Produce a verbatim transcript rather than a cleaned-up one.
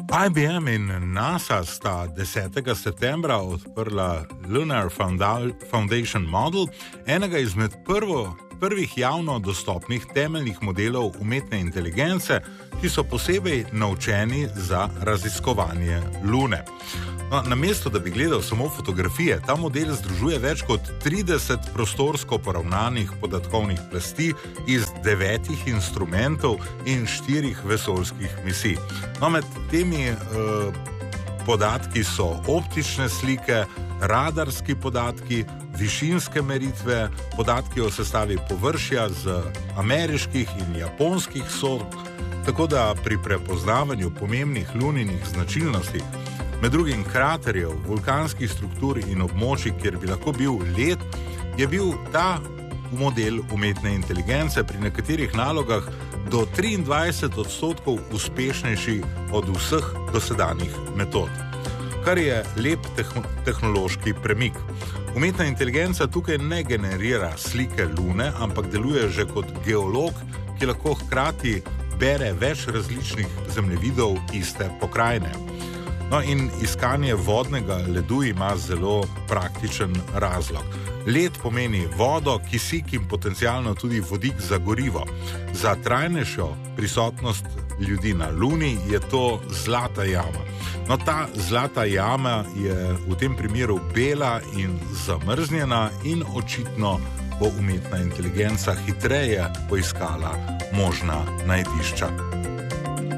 I B M in NASA sta desetega septembra odprla Lunar Foundation Model, enega izmed prvo, prvih javno dostopnih temeljnih modelov umetne inteligence, ki so posebej naučeni za raziskovanje Lune. No, namesto da bi gledal samo fotografije, ta model združuje več kot trideset prostorsko poravnanih podatkovnih plasti iz devetih instrumentov in štirih vesoljskih misij. No, med temi eh, podatki so optične slike, radarski podatki, višinske meritve, podatki o sestavi površja z ameriških in japonskih sod, tako da pri prepoznavanju pomembnih luninih značilnosti, med drugim kraterjev, vulkanskih struktur in območij, kjer bi lahko bil led, je bil ta model umetne inteligence pri nekaterih nalogah do triindvajset odstotkov uspešnejši od vseh dosedanjih metod, kar je lep tehnološki premik. Umetna inteligenca tukaj ne generira slike Lune, ampak deluje že kot geolog, ki lahko hkrati bere več različnih zemljevidov iste pokrajine. No, in iskanje vodnega ledu ima zelo praktičen razlog. Led pomeni vodo, kisik in potencialno tudi vodik za gorivo. Za trajnejšo prisotnost ljudi na Luni je to zlata jama. No, ta zlata jama je v tem primeru bela in zamrznjena in očitno bo umetna inteligenca hitreje poiskala možna najdišča.